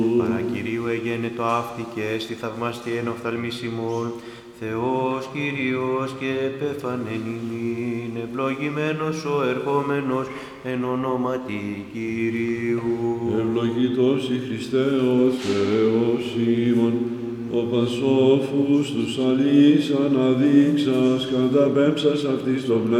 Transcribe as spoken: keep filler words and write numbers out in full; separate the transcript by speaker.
Speaker 1: Παρακυρίου εγένετο αύτη και στη θαυμαστιέν οφθαλμίσιμον, Θεός Κύριος και πέφανεν ημίν, ευλογημένος ο ερχόμενος εν ονόματι Κυρίου.
Speaker 2: Ευλογητός η Χριστέ ο Θεός ημών, ο πασόφους τους αλής αναδείξας, καταπέμψας αυτής το πνεύμα